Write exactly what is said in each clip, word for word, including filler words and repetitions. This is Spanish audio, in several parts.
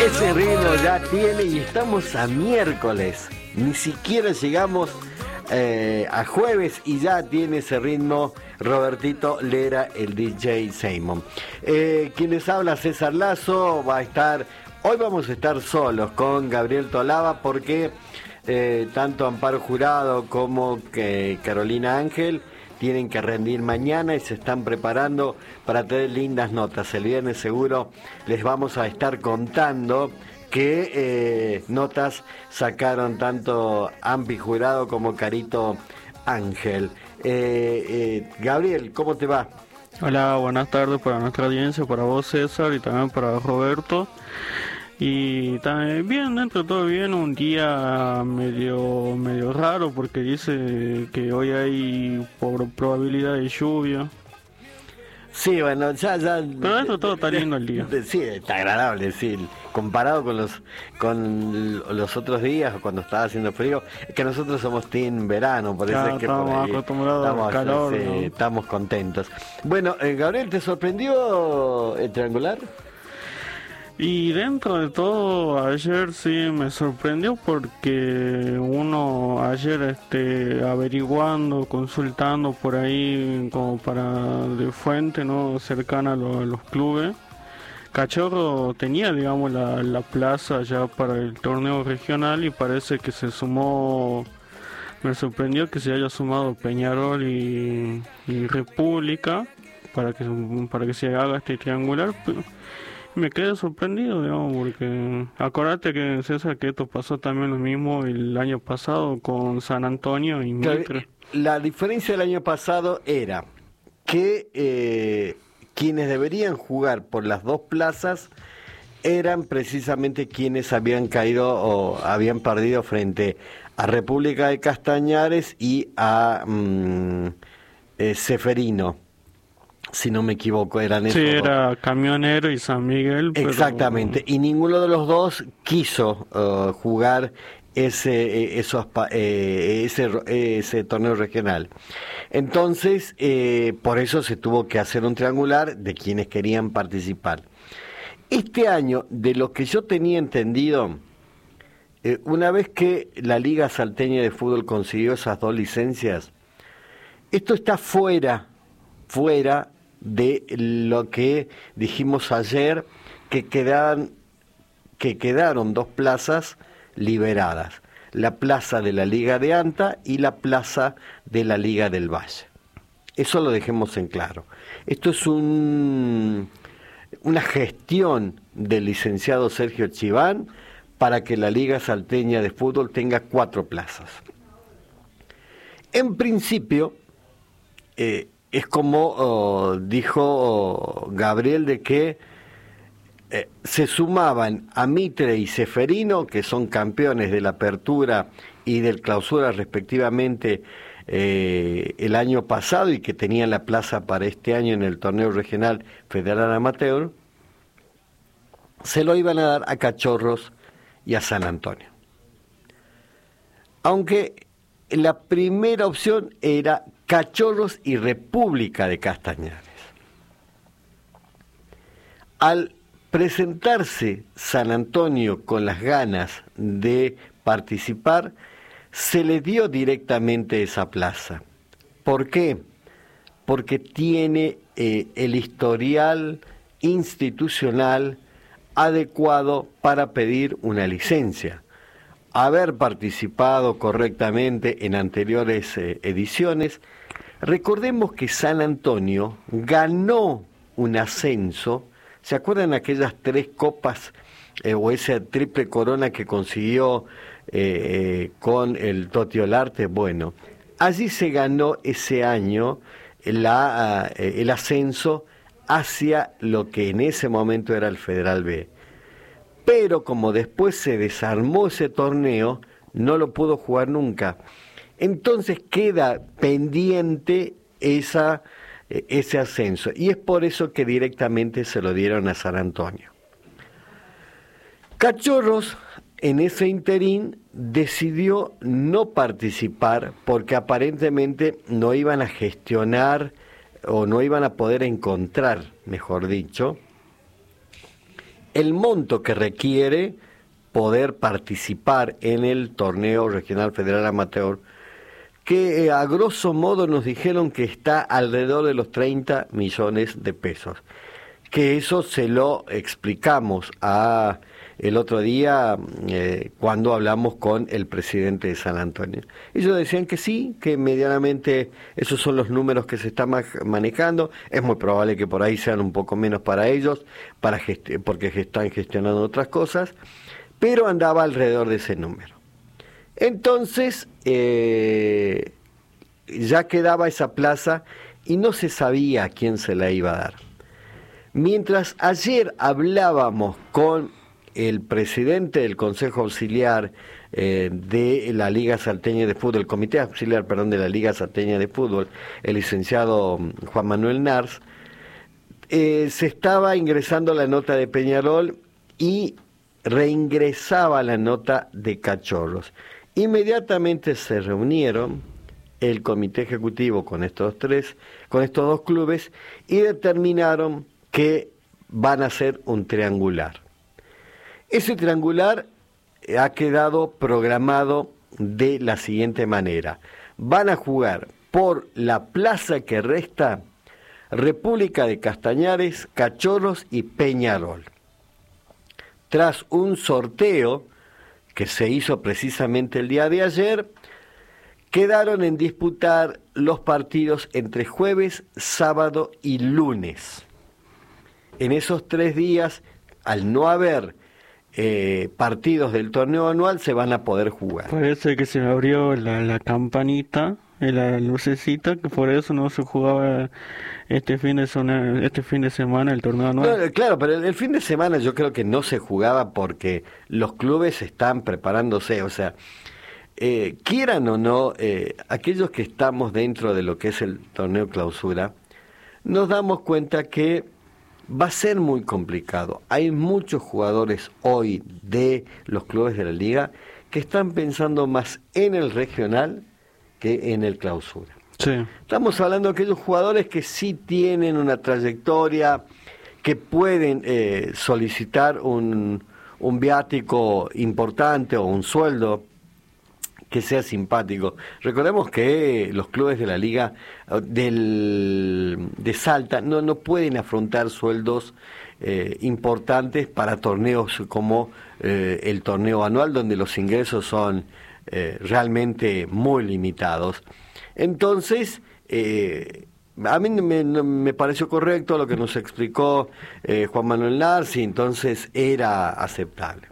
Ese ritmo ya tiene y estamos a miércoles. Ni siquiera llegamos eh, a jueves y ya tiene ese ritmo Robertito Lera, el D J Simon. Eh, quien les habla, César Lazo, va a estar... Hoy vamos a estar solos con Gabriel Tolava porque eh, tanto Amparo Jurado como que Carolina Ángel tienen que rendir mañana y se están preparando para tener lindas notas. El viernes seguro les vamos a estar contando qué eh, notas sacaron tanto Ampi Jurado como Carito Ángel. Eh, eh, Gabriel, ¿cómo te va? Hola, buenas tardes para nuestra audiencia, para vos César y también para Roberto. Y también bien, dentro de todo bien, un día medio medio raro porque dice que hoy hay por probabilidad de lluvia. Sí, bueno, ya, ya... Pero dentro de todo está lindo el día. Sí, está agradable, sí. Comparado con los con los otros días, cuando estaba haciendo frío, es que nosotros somos team verano, por eso Claro, es que estamos por ahí acostumbrados estamos, al calor, sí, ¿no? estamos contentos. Bueno, eh, Gabriel, ¿te sorprendió el triangular? Y dentro de todo, ayer sí me sorprendió porque uno ayer este averiguando, consultando por ahí como para de fuente, ¿no?, cercana a, lo, a los clubes, Cachorro tenía, digamos, la, la plaza ya para el torneo regional y parece que se sumó, me sorprendió que se haya sumado Peñarol y, y República para que, para que se haga este triangular. Pero me quedé sorprendido, digamos, porque acordate que César, que esto pasó también lo mismo el año pasado con San Antonio y Mitre. La diferencia del año pasado era que eh, quienes deberían jugar por las dos plazas eran precisamente quienes habían caído o habían perdido frente a República de Castañares y a mm, eh, Ceferino. Si no me equivoco, eran esos. Sí, era dos. Camionero y San Miguel. Pero... Exactamente, y ninguno de los dos quiso uh, jugar ese, esos, eh, ese, ese torneo regional. Entonces, eh, por eso se tuvo que hacer un triangular de quienes querían participar. Este año, de lo que yo tenía entendido, eh, una vez que la Liga Salteña de Fútbol consiguió esas dos licencias, esto está fuera, fuera de lo que dijimos ayer, que quedaron, que quedaron dos plazas liberadas, la plaza de la Liga de Anta y la plaza de la Liga del Valle. Eso lo dejemos en claro. Esto es un, una gestión del licenciado Sergio Chiván para que la Liga Salteña de Fútbol tenga cuatro plazas. En principio, eh, es como oh, dijo oh, Gabriel, de que eh, se sumaban a Mitre y Ceferino, que son campeones de la Apertura y del Clausura respectivamente eh, el año pasado y que tenían la plaza para este año en el torneo regional federal amateur, se lo iban a dar a Cachorros y a San Antonio. Aunque la primera opción era Cachorros y República de Castañares. Al presentarse San Antonio con las ganas de participar, se le dio directamente esa plaza. ¿Por qué? Porque tiene eh, el historial institucional adecuado para pedir una licencia. Haber participado correctamente en anteriores eh, ediciones. Recordemos que San Antonio ganó un ascenso. ¿Se acuerdan aquellas tres copas eh, o esa triple corona que consiguió eh, con el Toti Olarte? Bueno, allí se ganó ese año la, eh, el ascenso hacia lo que en ese momento era el Federal B. Pero como después se desarmó ese torneo, no lo pudo jugar nunca. Entonces queda pendiente esa, ese ascenso. Y es por eso que directamente se lo dieron a San Antonio. Cachorros, en ese interín, decidió no participar porque aparentemente no iban a gestionar o no iban a poder encontrar, mejor dicho, el monto que requiere poder participar en el torneo regional federal amateur, que eh, a grosso modo nos dijeron que está alrededor de los treinta millones de pesos. Que eso se lo explicamos a el otro día eh, cuando hablamos con el presidente de San Antonio. Ellos decían que sí, que medianamente esos son los números que se están manejando. Es muy probable que por ahí sean un poco menos para ellos, para gest- porque están gestionando otras cosas, pero andaba alrededor de ese número. Entonces, eh, ya quedaba esa plaza y no se sabía a quién se la iba a dar. Mientras ayer hablábamos con el presidente del Consejo Auxiliar eh, de la Liga Salteña de Fútbol, el Comité Auxiliar, perdón, de la Liga Salteña de Fútbol, el licenciado Juan Manuel Nars, eh, se estaba ingresando la nota de Peñarol y reingresaba la nota de Cachorros. Inmediatamente se reunieron el comité ejecutivo con estos tres, con estos dos clubes, y determinaron que van a hacer un triangular. Ese triangular ha quedado programado de la siguiente manera. Van a jugar por la plaza que resta República de Castañares, Cachorros y Peñarol. Tras un sorteo que se hizo precisamente el día de ayer, quedaron en disputar los partidos entre jueves, sábado y lunes. En esos tres días, al no haber eh, partidos del torneo anual, se van a poder jugar. Parece que se abrió la, la campanita, la lucecita, que por eso no se jugaba este fin de semana, este fin de semana el torneo anual. No, claro, pero el, el fin de semana yo creo que no se jugaba porque los clubes están preparándose, o sea, eh, quieran o no, eh, aquellos que estamos dentro de lo que es el torneo clausura, nos damos cuenta que va a ser muy complicado. Hay muchos jugadores hoy de los clubes de la liga que están pensando más en el regional que en el clausura. Sí. Estamos hablando de aquellos jugadores que sí tienen una trayectoria, que pueden eh, solicitar un, un viático importante o un sueldo que sea simpático. Recordemos que los clubes de la liga del, de Salta no, no pueden afrontar sueldos eh, importantes para torneos como eh, el torneo anual, donde los ingresos son eh, realmente muy limitados. Entonces, eh, a mí me, me pareció correcto lo que nos explicó eh, Juan Manuel Nars, y entonces era aceptable.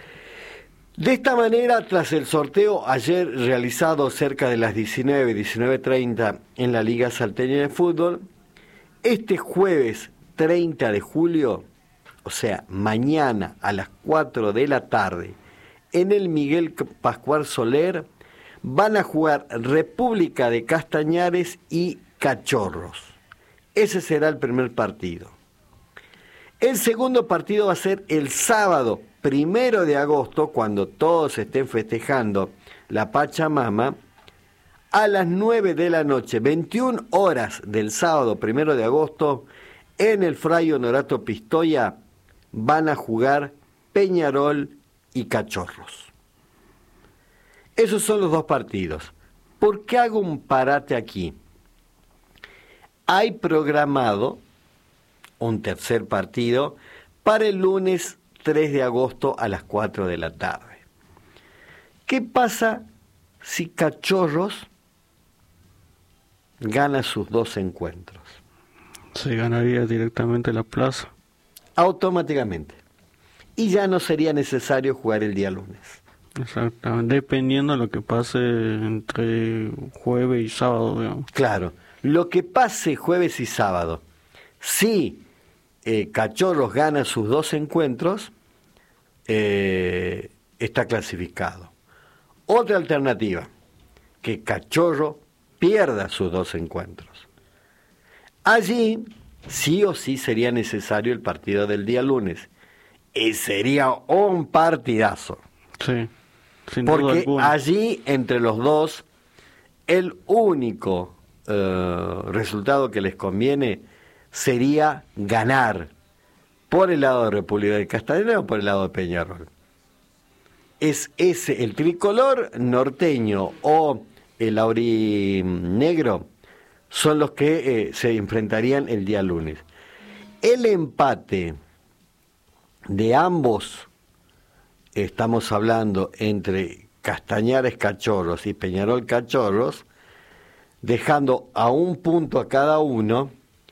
De esta manera, tras el sorteo ayer realizado cerca de las diecinueve, diecinueve treinta en la Liga Salteña de Fútbol, este jueves treinta de julio, o sea, mañana a las cuatro de la tarde, en el Miguel Pascual Soler, van a jugar República de Castañares y Cachorros. Ese será el primer partido. El segundo partido va a ser el sábado, primero de agosto, cuando todos estén festejando la Pachamama, a las nueve de la noche, veintiuna horas del sábado, primero de agosto, en el Fray Honorato Pistoia, van a jugar Peñarol y Cachorros. Esos son los dos partidos. ¿Por qué hago un parate aquí? Hay programado un tercer partido para el lunes tres de agosto a las cuatro de la tarde. ¿Qué pasa si Cachorros gana sus dos encuentros? Se ganaría directamente la plaza. Automáticamente. Y ya no sería necesario jugar el día lunes. Exactamente, dependiendo de lo que pase entre jueves y sábado, digamos. Claro, lo que pase jueves y sábado, si eh, Cachorros gana sus dos encuentros, eh, está clasificado. Otra alternativa, que Cachorro pierda sus dos encuentros. Allí, sí o sí sería necesario el partido del día lunes. Y sería un partidazo. Sí, sin duda Porque alguna. allí, entre los dos, el único eh, resultado que les conviene sería ganar. por el lado de República de Castellana o por el lado de Peñarol. Es ese, el tricolor norteño o el aurinegro son los que eh, se enfrentarían el día lunes. El empate de ambos, estamos hablando entre Castañares Cachorros y Peñarol Cachorros, dejando a un punto a cada uno,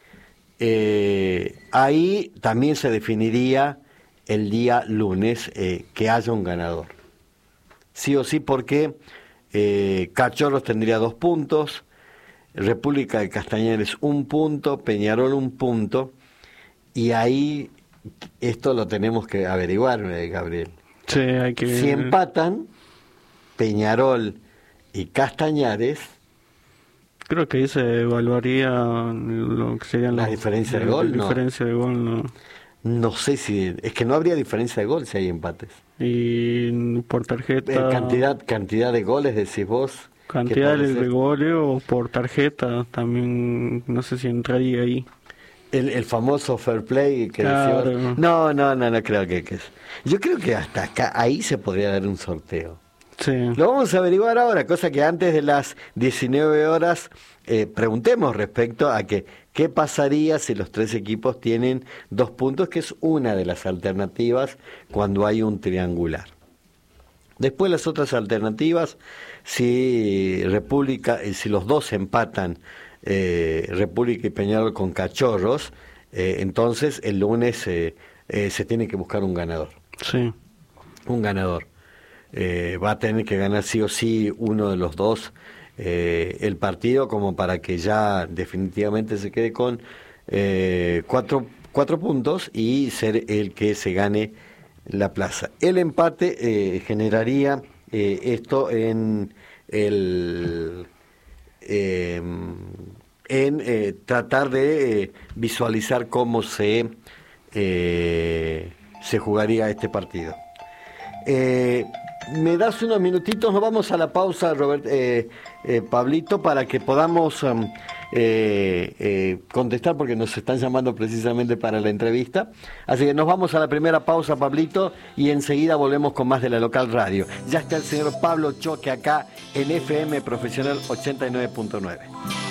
eh, ahí también se definiría el día lunes eh, que haya un ganador. Sí o sí, porque eh, Cachorros tendría dos puntos, República de Castañares un punto, Peñarol un punto, y ahí esto lo tenemos que averiguar, Gabriel. Sí, hay que... Si empatan, Peñarol y Castañares... Creo que ahí se evaluaría lo que serían la los, diferencia de la, gol, la ¿no? diferencia de gol, ¿no? No sé si... Es que no habría diferencia de gol si hay empates. Y por tarjeta... Eh, cantidad, cantidad de goles, decís vos. Cantidad de goles o por tarjeta, también no sé si entraría ahí. El, el famoso fair play que claro. decía... No, no, no, no creo que, que es. Yo creo que hasta acá, ahí se podría dar un sorteo. Sí. Lo vamos a averiguar ahora, cosa que antes de las diecinueve horas eh, preguntemos respecto a que qué pasaría si los tres equipos tienen dos puntos, que es una de las alternativas cuando hay un triangular. Después las otras alternativas, si República, si los dos empatan, eh, República y Peñarol con Cachorros, eh, entonces el lunes eh, eh, se tiene que buscar un ganador. Sí. Un ganador. Eh, va a tener que ganar sí o sí uno de los dos eh, el partido, como para que ya definitivamente se quede con eh, cuatro, cuatro puntos y ser el que se gane la plaza. El empate eh, generaría eh, esto en el eh, en eh, tratar de eh, visualizar cómo se eh, se jugaría este partido. Eh, me das unos minutitos, nos vamos a la pausa, Robert, eh, eh, Pablito, para que podamos um, eh, eh, contestar, porque nos están llamando precisamente para la entrevista. Así que nos vamos a la primera pausa, Pablito, y enseguida volvemos con más de la local radio. Ya está el señor Pablo Choque acá en F M Profesional ochenta y nueve punto nueve.